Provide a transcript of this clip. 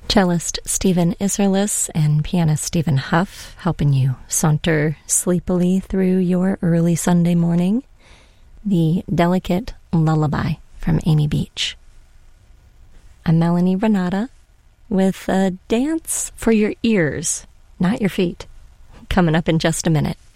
Cellist Stephen Isserlis and pianist Stephen Huff helping you saunter sleepily through your early Sunday morning. The Delicate Lullaby from Amy Beach. I'm Melanie Renata with a dance for your ears, not your feet, coming up in just a minute.